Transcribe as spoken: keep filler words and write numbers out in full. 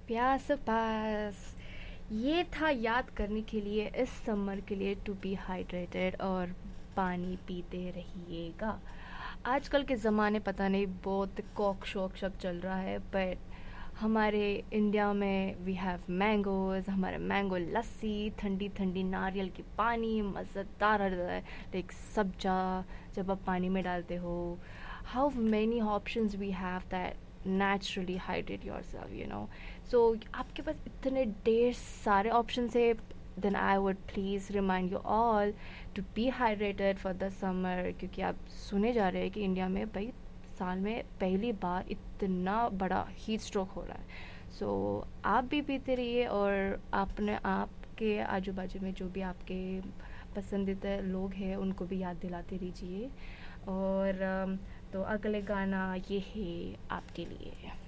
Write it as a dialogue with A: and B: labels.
A: प्यास पास। ये था याद करने के लिए इस समर के लिए, टू बी हाइड्रेटेड और पानी पीते रहिएगा। आजकल के ज़माने पता नहीं बहुत कॉक शॉक सब चल रहा है, बट हमारे इंडिया में वी हैव मैंगोज़, हमारे मैंगो लस्सी, ठंडी ठंडी नारियल की पानी, मज़ेदार है लाइक सब्जा जब आप पानी में डालते हो। How many options we have that naturally hydrate yourself, you know. So आपके पास इतने ढेर सारे options है, then I would please remind you all to be hydrated for the summer, क्योंकि आप सुने जा रहे हैं कि इंडिया में भाई साल में पहली बार इतना बड़ा हीट स्ट्रोक हो रहा है। सो so, आप भी पीते रहिए और आपने आपके आजू बाजू में जो भी आपके पसंदीदा लोग हैं उनको भी याद दिलाते रहिए। और um, तो अगले गाना ये है आपके लिए।